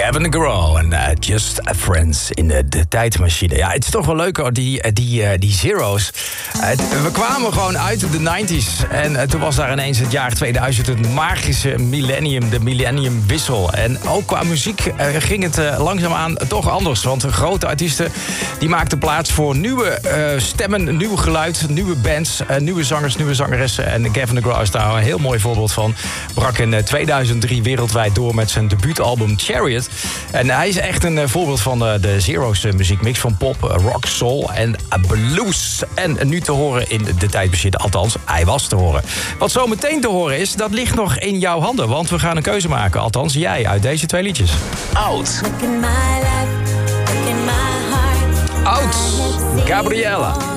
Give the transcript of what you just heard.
Gavin DeGraw en Just Friends in de tijdmachine. Ja, het is toch wel leuk hoor, die Zero's. We kwamen gewoon uit de 90s. En toen was daar ineens het jaar 2000 het magische millennium, de millenniumwissel. En ook qua muziek ging het langzaamaan toch anders. Want grote artiesten die maakten plaats voor nieuwe stemmen, nieuw geluid, nieuwe bands, nieuwe zangers, nieuwe zangeressen. En Gavin DeGraw is daar een heel mooi voorbeeld van. Brak in 2003 wereldwijd door met zijn debuutalbum Chariot. En hij is echt een voorbeeld van de Zero's muziekmix van pop, rock, soul en blues. En nu te horen in de tijdmachine, althans, hij was te horen. Wat zo meteen te horen is, dat ligt nog in jouw handen. Want we gaan een keuze maken, althans jij, uit deze twee liedjes. Oud. Oud, Gabriella.